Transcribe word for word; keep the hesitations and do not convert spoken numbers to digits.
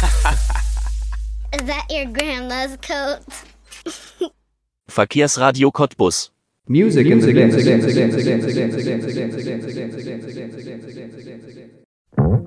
Is that your grandma's coat? Verkehrsradio Cottbus. Music in the